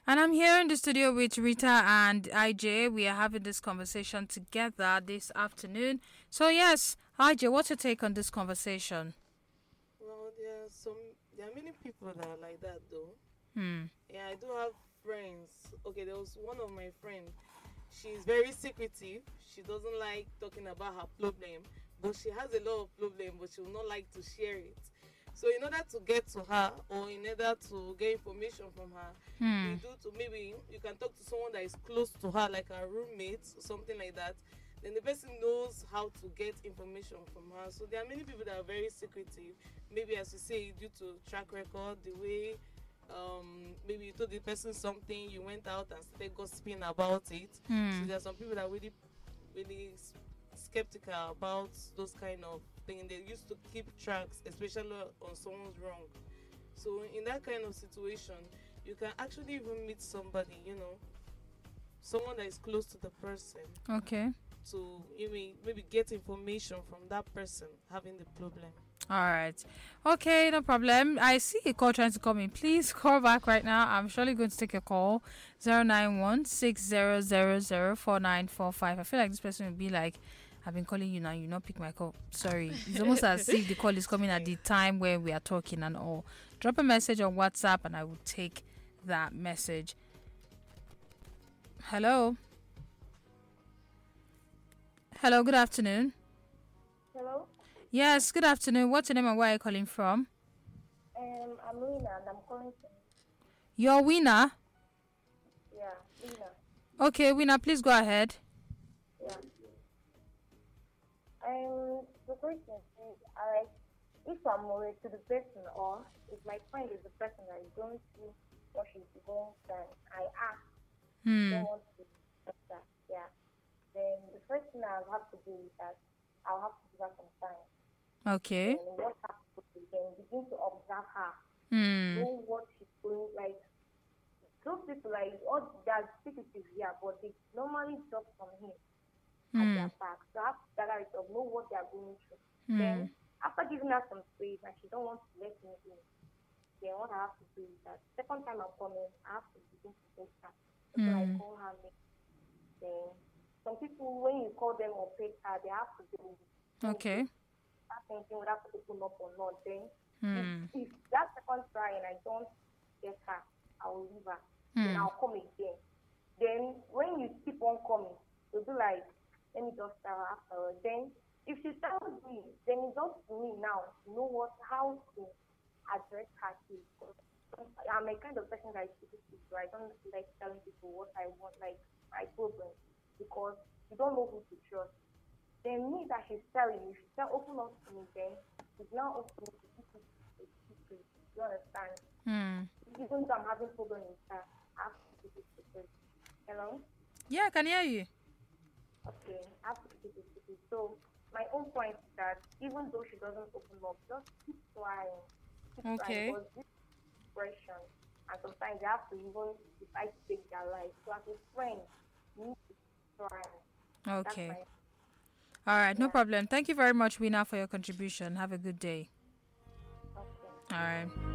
And I'm here in the studio with Rita and IJ. We are having this conversation together this afternoon. So yes, IJ, what's your take on this conversation? Well, there are many people that are like that though. Hmm. Yeah, I do have friends. Okay, there was one of my friend. She's very secretive. She doesn't like talking about her problem, but she has a lot of problem, but she will not like to share it. So in order to get to her or in order to get information from her, you Hmm. do to maybe you can talk to someone that is close to her, like her roommate or something like that. Then the person knows how to get information from her. So there are many people that are very secretive. Maybe as you say, due to track record, the way maybe you told the person something, you went out and started gossiping about it. So Hmm. there are some people that are really skeptical about those kind of things. They used to keep tracks, especially on someone's wrong. So in that kind of situation, you can actually even meet somebody, someone that is close to the person, Okay. to maybe get information from that person having the problem. All right. Okay, no problem. I see a call trying to come in. Please call back right now. I'm surely going to take a call. 09160004945. I feel like this person will be like, I've been calling you now, you not pick my call. Sorry. It's almost as if the call is It's coming at fine. the time where we are talking and all. Drop a message on WhatsApp and I will take that message. Hello. Hello, good afternoon. Hello, Yes, good afternoon. What's your name and where are you calling from? I'm Lina and I'm calling from, Your winner. yeah, Lina. Okay, winner, please go ahead. Yeah. The question is, I like, if I'm married to the person or if my friend is the person that is going through what she's going through, I ask, don't Hmm. want to accept that, yeah. Then the first thing I'll have to do is that I'll have to give her some time. Okay. Then what happens is then begin to observe her, Hmm. know what she's doing, like those people like all their secretaries here, but they normally drop from him at Hmm. their back. So I have to gather it up, know what they are going through. Hmm. Then after giving her some space and she don't want to let me in, then what I have to do is that second time I'm coming, I have to begin to face her. That's when I Hmm. call her name. Then some people when you call them or pay her, they have to do think Okay. start thinking whether to open up or not. Then Hmm. if that second try and I don't get her, I will leave her. Then Hmm. I'll come again. Then when you keep on coming, you'll be like, let me just tell her afterwards. Then if she tells me, then it's up to me now to know what how to address her case. 'Cause I'm a kind of person that is secretive, so I don't like telling people what I want, like my problem, because you don't know who to trust. Then me that she's telling you, she's not open up to me, then it's now up to me to keep it a secret. You understand? Hmm. Even though I'm having problems with her, I have to keep it secret. Hello? Yeah, I can hear you. Okay, I have to keep it secret. So my own point is that even though she doesn't open up, just keep trying Okay. because this depression and sometimes they have to even decide to take their life. So as a friend, you need to try. That's Okay. my All right, no yeah. problem. Thank you very much, winner, for your contribution. Have a good day. Okay. All right.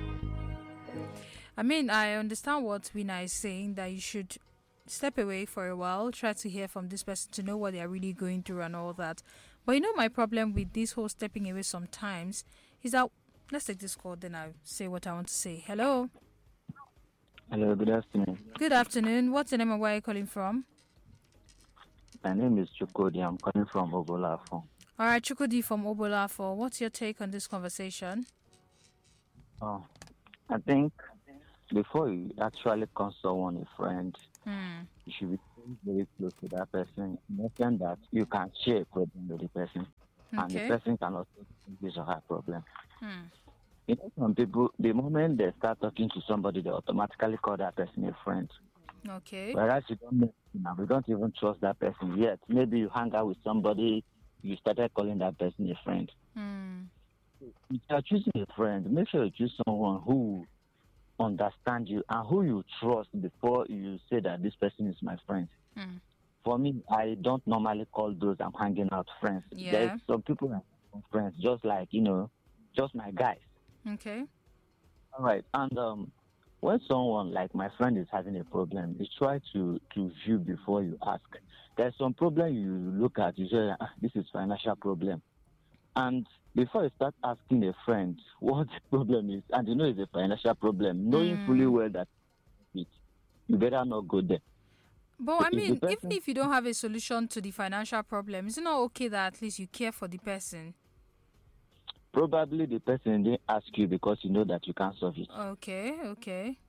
I mean, I understand what winner is saying that you should step away for a while, try to hear from this person to know what they are really going through and all that. But you know, my problem with this whole stepping away sometimes is that let's take this call, then I'll say what I want to say. Hello. Hello, good afternoon. Good afternoon. What's the name and where are you calling from? My name is Chukodi. I'm calling from Obolafon. All right, Chukudi from Obolafo. What's your take on this conversation? Oh, I think before you actually call someone a friend, Hmm. you should be very close to that person, in the sense that you can share a problem with the person, and the Okay. person can also share his or her problem. Hmm. Some people, the moment they start talking to somebody, they automatically call that person a friend. Okay. Whereas you don't know, we don't even trust that person yet. Maybe you hang out with somebody, you started calling that person a friend. Hmm. If you are choosing a friend, make sure you choose someone who understand you and who you trust before you say that this person is my friend. Hmm. For me, I don't normally call those I'm hanging out friends. There's Yeah. some people I call friends, just like, just my guys. Okay. All right. And when someone like my friend is having a problem, you try to view before you ask. There's some problem you look at, you say, this is financial problem. And before you start asking a friend what the problem is, and you know it's a financial problem, knowing fully well that it, you better not go there. But I mean, even if you don't have a solution to the financial problem, is it not okay that at least you care for the person? Probably the person didn't ask you because you know that you can't solve it. Okay.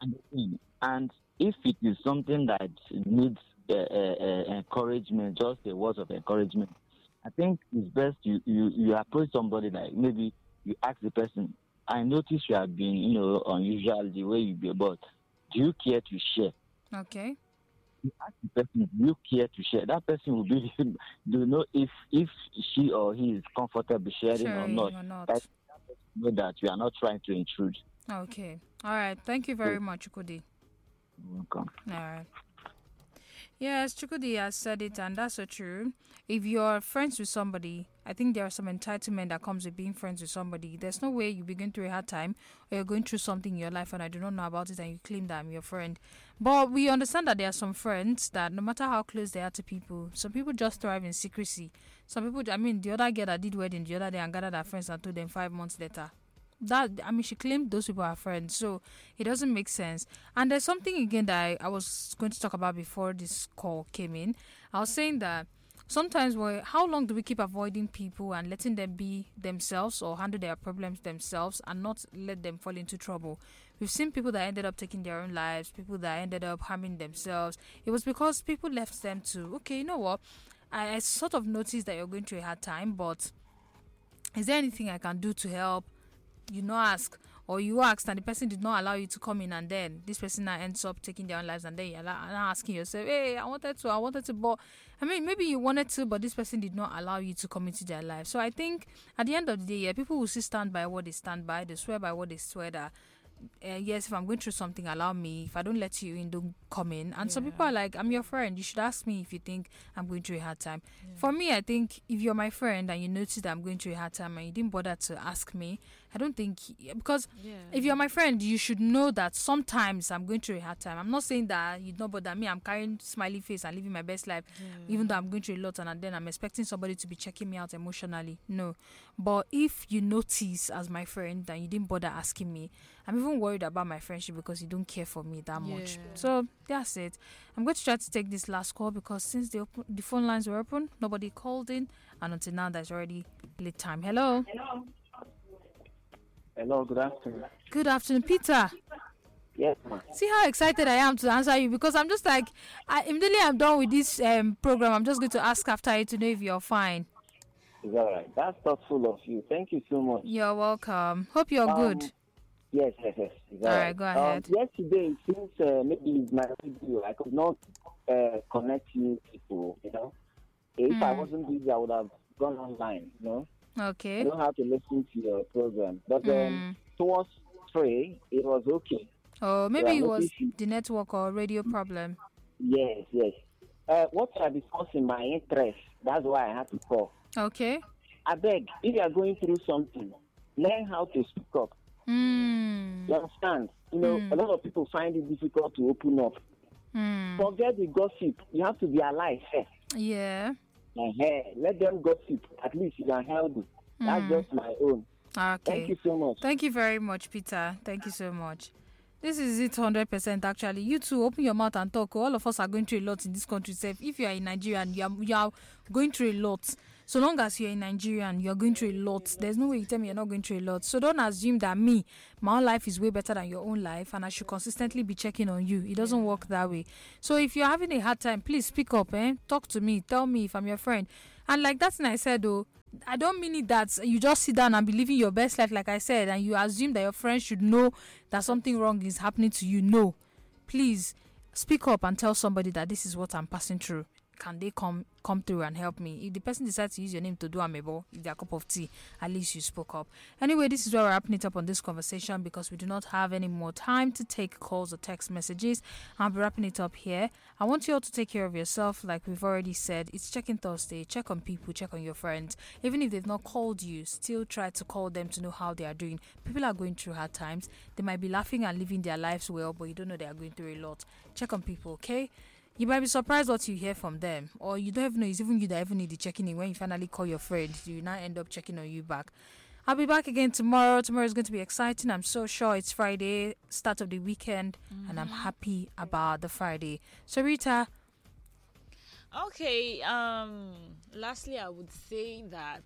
And if it is something that needs encouragement, just a words of encouragement, I think it's best you approach somebody, like maybe you ask the person, I notice you have been, unusual the way you be, but do you care to share? Okay. You ask the person, do you care to share? That person will be to know if she or he is comfortable sharing or not. That know that you are not trying to intrude. Okay. All right. Thank you very much, Chukudi. Welcome. All right. Yes, Chukudi has said it, and that's so true. If you're friends with somebody, I think there are some entitlement that comes with being friends with somebody. There's no way you're going through a hard time or you're going through something in your life and I do not know about it and you claim that I'm your friend. But we understand that there are some friends that no matter how close they are to people, some people just thrive in secrecy. Some people, the other girl that did wedding the other day and gathered her friends and told them 5 months later. She claimed those people are friends, so it doesn't make sense. And there's something again that I was going to talk about before this call came in. I was saying that sometimes, how long do we keep avoiding people and letting them be themselves or handle their problems themselves and not let them fall into trouble? We've seen people that ended up taking their own lives, people that ended up harming themselves. It was because people left them to, okay, you know what? I sort of noticed that you're going through a hard time, but is there anything I can do to help? You not ask, or you asked and the person did not allow you to come in, and then this person now ends up taking their own lives, and then you're now asking yourself, hey, I wanted to, but maybe you wanted to, but this person did not allow you to come into their life. So I think at the end of the day, yeah, people will still stand by what they stand by. They swear by what they swear that. Yes, if I'm going through something, allow me. If I don't let you in, don't come in. And some people are like, I'm your friend. You should ask me if you think I'm going through a hard time. For me, I think if you're my friend and you notice that I'm going through a hard time and you didn't bother to ask me, I don't think, because if you're my friend, you should know that sometimes I'm going through a hard time. I'm not saying that you don't bother me. I'm carrying smiley face and living my best life, even though I'm going through a lot, and then I'm expecting somebody to be checking me out emotionally. No. But if you notice as my friend that you didn't bother asking me, I'm even worried about my friendship because you don't care for me that much. So that's it. I'm going to try to take this last call because since the phone lines were open, nobody called in, and until now there's already late time. Hello. Hello, good afternoon. Good afternoon, Peter. Yes, ma'am. See how excited I am to answer you, because I'm just like, immediately I'm done with this program, I'm just going to ask after you to know if you're fine. It's all right. That's thoughtful of you. Thank you so much. You're welcome. Hope you're good. Yes. It's all right, go ahead. Yesterday, since maybe it's my video, I could not connect you people, If I wasn't busy, I would have gone online, Okay. I don't have to listen to your program. But towards 3, it was okay. Oh, maybe it was the network or radio problem. Yes. What I discussed in my interest, that's why I had to call. Okay. I beg, if you are going through something, learn how to speak up. You understand? A lot of people find it difficult to open up. Forget the gossip. You have to be alive first. Yeah. Let them gossip. At least you are healthy. That's just my own. Okay. Thank you so much. Thank you very much, Peter. Thank you so much. This is it 100% actually. You too, open your mouth and talk. All of us are going through a lot in this country. If you are in Nigeria and you are going through a lot, so long as you're in Nigeria and you're going through a lot, there's no way you tell me you're not going through a lot. So don't assume that my own life is way better than your own life and I should consistently be checking on you. It doesn't work that way. So if you're having a hard time, please speak up, talk to me, tell me if I'm your friend. And like that thing I said though, I don't mean it that you just sit down and be living your best life like I said and you assume that your friends should know that something wrong is happening to you. No. Please speak up and tell somebody that this is what I'm passing through. can they come through and help me? If the person decides to use your name to do amebo, if they're a cup of tea, at least you spoke up. Anyway, this is where we're wrapping it up on this conversation because we do not have any more time to take calls or text messages. I'll be wrapping it up here. I want you all to take care of yourself. Like we've already said, it's Check-in Thursday. Check on people, check on your friends. Even if they've not called you, still try to call them to know how they are doing. People are going through hard times. They might be laughing and living their lives well, but you don't know they are going through a lot. Check on people, okay? You might be surprised what you hear from them, or you don't even know it's even you that even need the checking in. When you finally call your friend, you now end up checking on you back. I'll be back again tomorrow. Tomorrow is going to be exciting. I'm so sure. It's Friday, start of the weekend, and I'm happy about the Friday. So Rita. Okay. Lastly, I would say that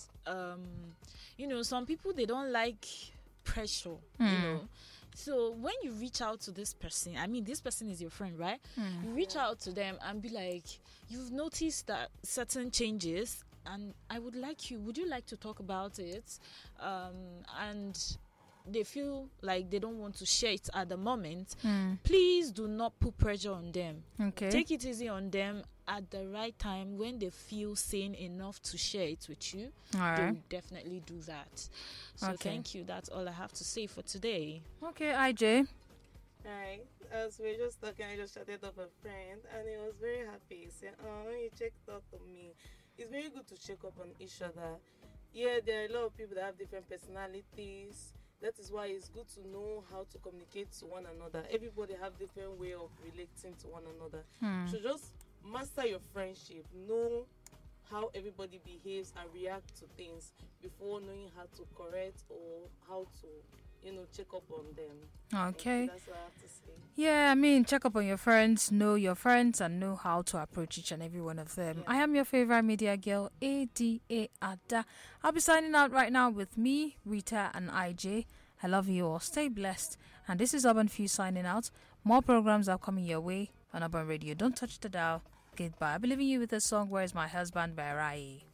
some people, they don't like pressure. So when you reach out to this person, I mean, this person is your friend, right? You reach out to them and be like, you've noticed that certain changes, and would you like to talk about it? And they feel like they don't want to share it at the moment. Please do not put pressure on them. Okay. Take it easy on them. At the right time, when they feel sane enough to share it with you, they will definitely do that. So thank you. That's all I have to say for today. Okay, IJ. Hi. As we were just talking, I just chatted up a friend, and he was very happy. He said, when you checked out on me, it's very good to check up on each other. Yeah, there are a lot of people that have different personalities. That is why it's good to know how to communicate to one another. Everybody have different way of relating to one another. So just master your friendship. Know how everybody behaves and react to things before knowing how to correct or how to, check up on them. Okay. That's what I have to say. Yeah, I mean, check up on your friends, know your friends, and know how to approach each and every one of them. Yeah. I am your favorite media girl, Ada Ada. I'll be signing out right now with me, Rita, and IJ. I love you all. Stay blessed. And this is Urban Fuse signing out. More programs are coming your way on Urban Radio. Don't touch the dial. Goodbye. I believe in you with the song Where's My Husband by Rai.